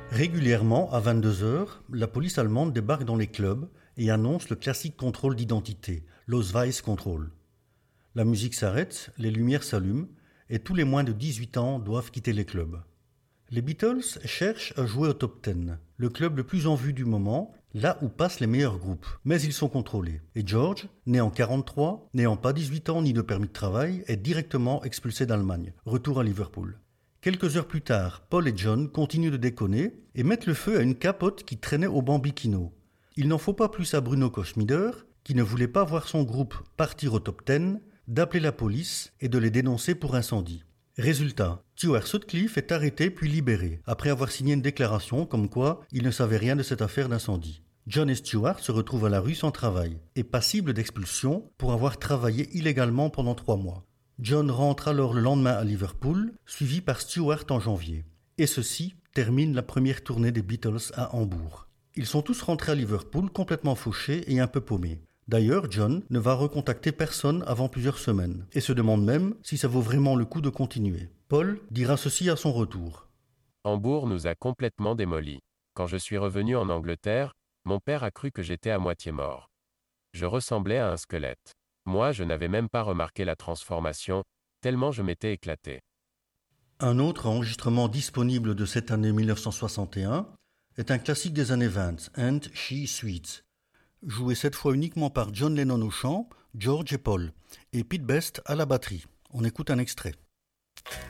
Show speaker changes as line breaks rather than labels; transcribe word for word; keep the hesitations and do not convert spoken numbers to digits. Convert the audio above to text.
Régulièrement, à vingt-deux heures, la police allemande débarque dans les clubs et annonce le classique contrôle d'identité, l'Ausweiskontrolle. La musique s'arrête, les lumières s'allument et tous les moins de dix-huit ans doivent quitter les clubs. Les Beatles cherchent à jouer au top dix, le club le plus en vue du moment, là où passent les meilleurs groupes. Mais ils sont contrôlés. Et George, né en quarante-trois, n'ayant pas dix-huit ans ni de permis de travail, est directement expulsé d'Allemagne. Retour à Liverpool. Quelques heures plus tard, Paul et John continuent de déconner et mettent le feu à une capote qui traînait au Bambikino. Il n'en faut pas plus à Bruno Koschmider, qui ne voulait pas voir son groupe partir au top dix, d'appeler la police et de les dénoncer pour incendie. Résultat, Stuart Sutcliffe est arrêté puis libéré, après avoir signé une déclaration comme quoi il ne savait rien de cette affaire d'incendie. John et Stuart se retrouvent à la rue sans travail et passibles d'expulsion pour avoir travaillé illégalement pendant trois mois. John rentre alors le lendemain à Liverpool, suivi par Stuart en janvier. Et ceci termine la première tournée des Beatles à Hambourg. Ils sont tous rentrés à Liverpool complètement fauchés et un peu paumés. D'ailleurs, John ne va recontacter personne avant plusieurs semaines et se demande même si ça vaut vraiment le coup de continuer. Paul dira ceci à son retour.
Hambourg nous a complètement démolis. Quand je suis revenu en Angleterre, mon père a cru que j'étais à moitié mort. Je ressemblais à un squelette. Moi, je n'avais même pas remarqué la transformation, tellement je m'étais éclaté.
Un autre enregistrement disponible de cette année dix-neuf cent soixante et un est un classique des années vingt, And She Sweet, joué cette fois uniquement par John Lennon au chant, George et Paul, et Pete Best à la batterie. On écoute un extrait.